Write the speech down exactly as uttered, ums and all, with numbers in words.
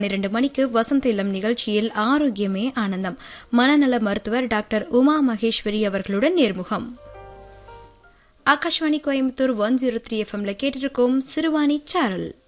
இரண்டு மணிக்கு வசந்த இளம் நிகழ்ச்சியில் ஆரோக்கியமே ஆனந்தம் மனநல மருத்துவர் டாக்டர் உமா மகேஸ்வரி அவர்களுடன் நேர்முகம். Akashvani Coimbatore one zero three எஃப்எம்ல கேட்டிருக்கோம் சிறுவாணி சாரல்.